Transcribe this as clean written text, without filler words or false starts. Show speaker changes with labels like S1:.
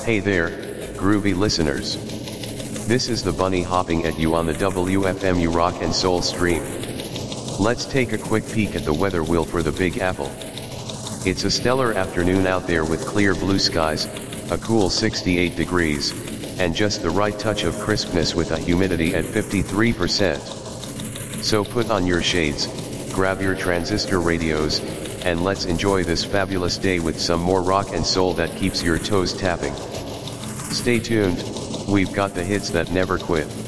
S1: Hey there, groovy listeners. This is the bunny hopping at you on the WFMU Rock and Soul stream. Let's take a quick peek at the weather wheel for the Big Apple. It's a stellar afternoon out there with clear blue skies, a cool 68 degrees, and just the right touch of crispness with a humidity at 53%. So put on your shades, grab your transistor radios, and let's enjoy this fabulous day with some more rock and soul that keeps your toes tapping. Stay tuned, we've got the hits that never quit.